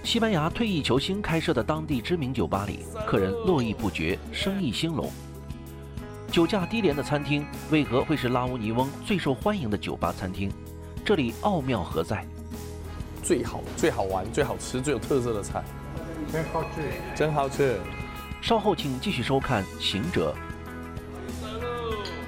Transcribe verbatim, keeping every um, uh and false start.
西班牙退役球星开设的当地知名酒吧里，客人络绎不绝，生意兴隆。酒价低廉的餐厅为何会是拉乌尼翁最受欢迎的酒吧餐厅？这里奥妙何在？ 最好、最好玩、最好吃、最有特色的菜， 真好吃， 真好吃。 稍后请继续收看《行者》。